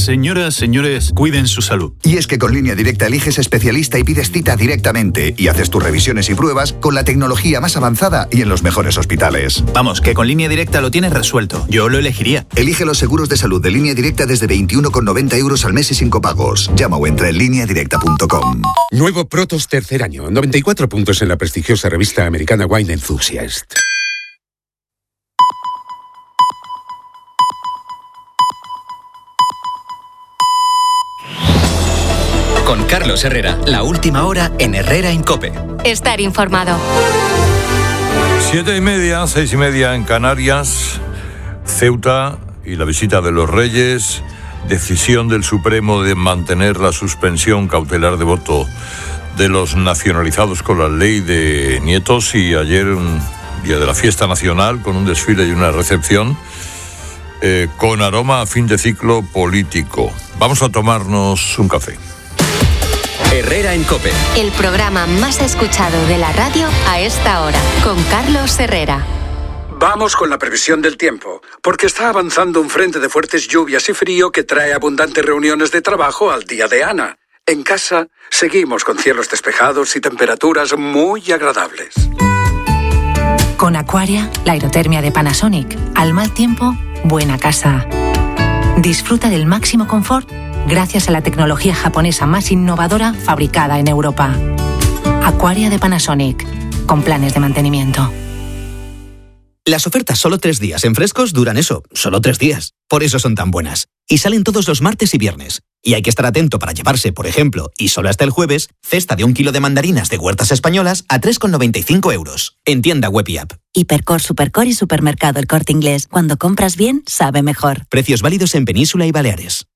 Señoras, señores, cuiden su salud. Y es que con Línea Directa eliges especialista y pides cita directamente y haces tus revisiones y pruebas con la tecnología más avanzada y en los mejores hospitales. Vamos, que con Línea Directa lo tienes resuelto. Yo lo elegiría. Elige los seguros de salud de Línea Directa desde 21,90 € al mes y sin copagos. Llama o entra en lineadirecta.com. Nuevo Protos tercer año. 94 puntos en la prestigiosa revista americana Wine Enthusiast. Con Carlos Herrera, la última hora en Herrera en COPE. Estar informado. 7:30, 6:30 en Canarias. Ceuta y la visita de los Reyes. Decisión del Supremo de mantener la suspensión cautelar de voto de los nacionalizados con la ley de nietos. Y ayer, un día de la fiesta nacional, con un desfile y una recepción con aroma a fin de ciclo político. Vamos a tomarnos un café. Herrera en COPE. El programa más escuchado de la radio a esta hora, con Carlos Herrera. Vamos con la previsión del tiempo, porque está avanzando un frente de fuertes lluvias y frío que trae abundantes reuniones de trabajo al día de Ana. En casa, seguimos con cielos despejados y temperaturas muy agradables. Con Aquaria, la aerotermia de Panasonic. Al mal tiempo, buena casa. Disfruta del máximo confort gracias a la tecnología japonesa más innovadora fabricada en Europa. Aquaria de Panasonic, con planes de mantenimiento. Las ofertas solo 3 días en Frescos duran solo 3 días. Por eso son tan buenas. Y salen todos los martes y viernes. Y hay que estar atento para llevarse, por ejemplo, y solo hasta el jueves, cesta de 1 kilo de mandarinas de Huertas Españolas a 3,95 €. En tienda web y app. Hipercor, Supercor y Supermercado El Corte Inglés. Cuando compras bien, sabe mejor. Precios válidos en Península y Baleares.